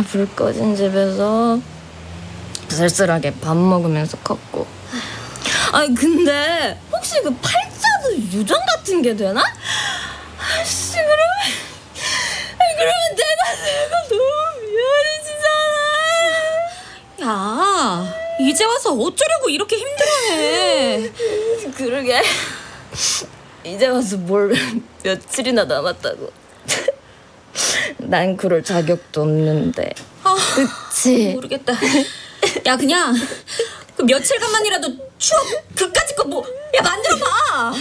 불 꺼진 집에서 쓸쓸하게 밥 먹으면서 컸고. 아니 근데 혹시 그 팔자도 유전 같은 게 되나? 아씨 그러면 내가 너무 미안해지잖아. 야, 이제 와서 어쩌려고 이렇게 힘들어해. 그러게. 이제 와서 뭘 며칠이나 남았다고. 난 그럴 자격도 없는데. 그치? 모르겠다. 야, 그냥 그 며칠간만이라도 추억 그까짓 거 뭐 야 만들어봐.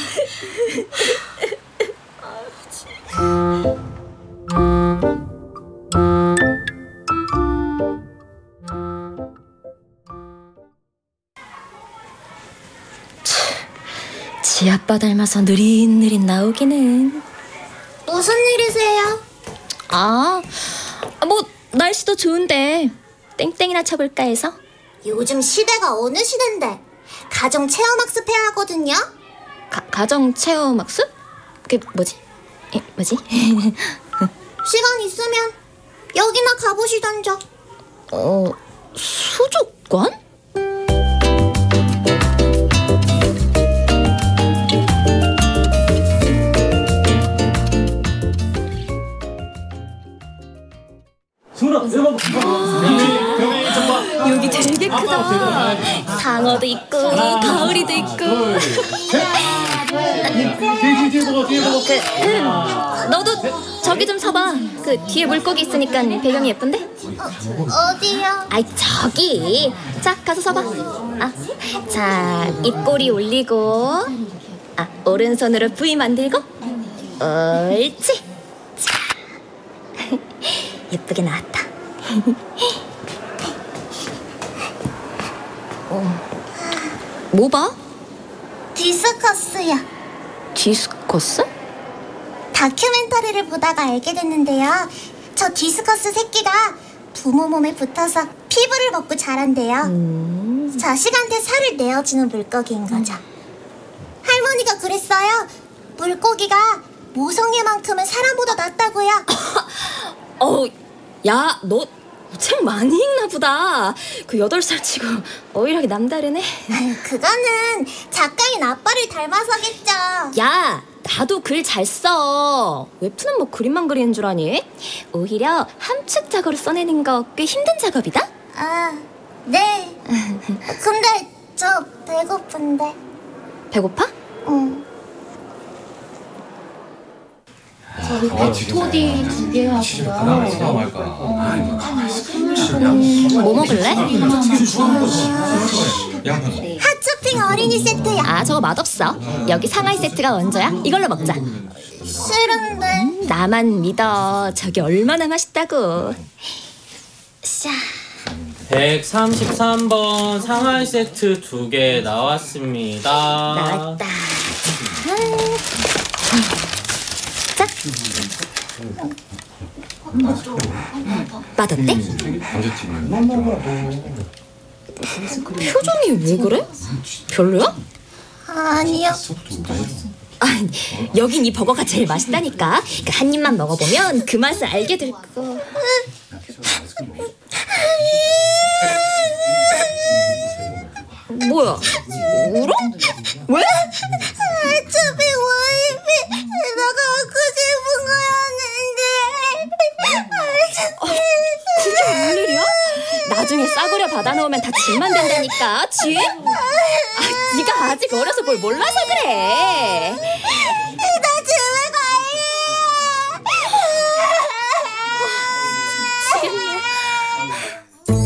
지 아빠 닮아서 느릿느릿 나오기는. 무슨 일이세요? 뭐 날씨도 좋은데 땡땡이나 쳐볼까 해서. 요즘 시대가 어느 시대인데 가정 체험학습 해야 하거든요. 가정 체험학습? 그게 뭐지? 시간 있으면 여기나 가보시던죠. 수족관? 여기 되게 크다. 상어도 있고 가오리도 있고. 너도 저기 좀 서봐. 그 뒤에 물고기 있으니까 배경이 예쁜데? 어디요? 아이 저기. 자 가서 서봐. 자 입꼬리 올리고 오른손으로 V 만들고. 옳지. 자 예쁘게 나왔다. 뭐 봐? 디스커스요. 디스커스? 다큐멘터리를 보다가 알게 됐는데요. 저 디스커스 새끼가 부모 몸에 붙어서 피부를 먹고 자란대요. 자식한테 살을 내어주는 물고기인 거죠. 할머니가 그랬어요. 물고기가 모성애만큼은 사람보다 낫다고요. 야, 너 책 많이 읽나 보다. 그 8살 치고 어일하게 남다르네. 그거는 작가인 아빠를 닮아서겠죠. 야, 나도 글 잘 써. 웹툰은 뭐 그림만 그리는 줄 아니? 오히려 함축적으로 써내는 거 꽤 힘든 작업이다. 네. 근데 저 배고픈데. 배고파? 응. 저희 백토디 2개 하고요. 뭐 먹을래? 핫쇼핑 어린이 세트요. 저거 맛없어. 여기 상하이 세트가 먼저야. 이걸로 먹자. 싫은데. 나만 믿어. 저기 얼마나 맛있다고. 샤. 133번 상하이 세트 2개 나왔습니다. 나왔다. 자. 맛어때? 표정이 왜 그래? 별로야? 아니요. 여긴 이 버거가 제일 맛있다니까. 한 입만 먹어보면 그 맛을 알게 될 거. 뭐야? 울어? 왜? 어차피 와이프 너가 얻고 싶은 거였는데. 그게 무슨 일이야? 나중에 싸구려 받아놓으면 다 질만 된다니까. 쥐? 네가 아직 어려서 뭘 몰라서 그래.